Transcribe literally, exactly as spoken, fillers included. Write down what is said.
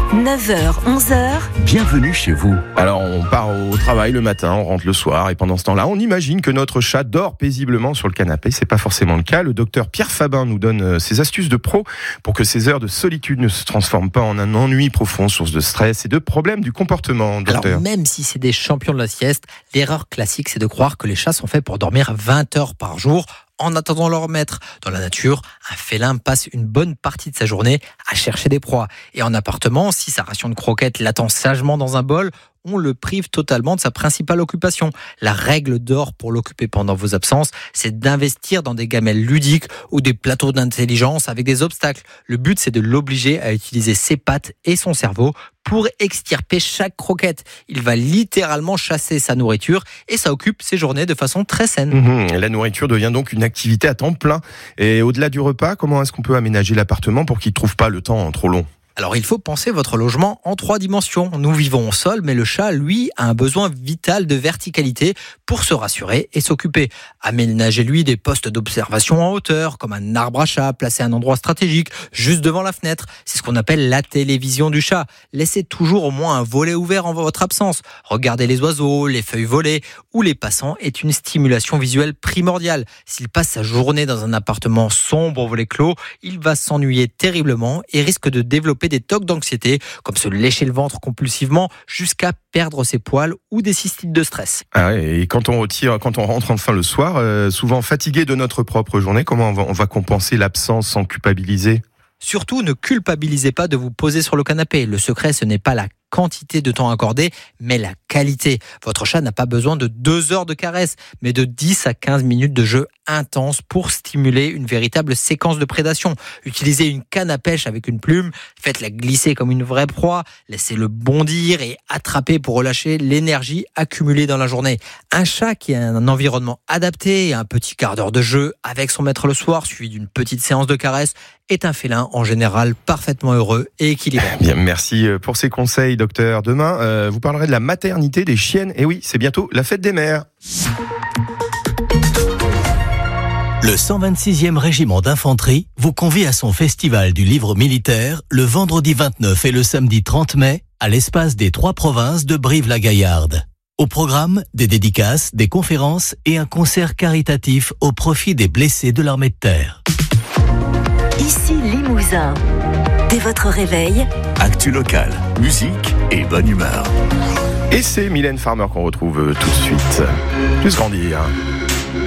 neuf heures, onze heures. Bienvenue chez vous. Alors on part au travail le matin, on rentre le soir et pendant ce temps-là, on imagine que notre chat dort paisiblement sur le canapé. C'est pas forcément le cas. Le docteur Pierre Fabin nous donne ses astuces de pro pour que ces heures de solitude ne se transforment pas en un ennui profond, source de stress et de problèmes du comportement. Docteur. Alors même si c'est des champions de la sieste, l'erreur classique c'est de croire que les chats sont faits pour dormir vingt heures par jour. En attendant leur maître. Dans la nature, un félin passe une bonne partie de sa journée à chercher des proies. Et en appartement, si sa ration de croquettes l'attend sagement dans un bol, on le prive totalement de sa principale occupation. La règle d'or pour l'occuper pendant vos absences, c'est d'investir dans des gamelles ludiques ou des plateaux d'intelligence avec des obstacles. Le but, c'est de l'obliger à utiliser ses pattes et son cerveau pour extirper chaque croquette. Il va littéralement chasser sa nourriture et ça occupe ses journées de façon très saine. Mmh, la nourriture devient donc une activité à temps plein. Et au-delà du repas, comment est-ce qu'on peut aménager l'appartement pour qu'il ne trouve pas le temps trop long ? Alors il faut penser votre logement en trois dimensions. Nous vivons au sol, mais le chat, lui, a un besoin vital de verticalité pour se rassurer et s'occuper. Aménagez-lui des postes d'observation en hauteur, comme un arbre à chat placé à un endroit stratégique, juste devant la fenêtre. C'est ce qu'on appelle la télévision du chat. Laissez toujours au moins un volet ouvert en votre absence. Regardez les oiseaux, les feuilles volées ou les passants est une stimulation visuelle primordiale. S'il passe sa journée dans un appartement sombre au volet clos, il va s'ennuyer terriblement et risque de développer des tocs d'anxiété, comme se lécher le ventre compulsivement jusqu'à perdre ses poils ou des cystites de stress. Ah ouais, et quand on retire, quand on rentre enfin le soir, euh, souvent fatigué de notre propre journée, comment on va, on va compenser l'absence sans culpabiliser ? Surtout, ne culpabilisez pas de vous poser sur le canapé. Le secret, ce n'est pas la quantité de temps accordé, mais la qualité. Votre chat n'a pas besoin de deux heures de caresse, mais de dix à quinze minutes de jeu intense pour stimuler une véritable séquence de prédation. Utilisez une canne à pêche avec une plume, faites-la glisser comme une vraie proie, laissez-le bondir et attraper pour relâcher l'énergie accumulée dans la journée. Un chat qui a un environnement adapté et un petit quart d'heure de jeu avec son maître le soir, suivi d'une petite séance de caresse, est un félin en général parfaitement heureux et équilibré. Bien, merci pour ces conseils, docteur. Demain, euh, vous parlerez de la maternité des chiennes. Et oui, c'est bientôt la fête des mères. Le cent vingt-sixième régiment d'infanterie vous convie à son festival du livre militaire le vendredi vingt-neuf et le samedi trente mai à l'espace des trois provinces de Brive-la-Gaillarde. Au programme, des dédicaces, des conférences et un concert caritatif au profit des blessés de l'armée de terre. Ici Limousin. Dès votre réveil, Actu locale, musique et bonne humeur. Et c'est Mylène Farmer qu'on retrouve tout de suite. Plus grandir.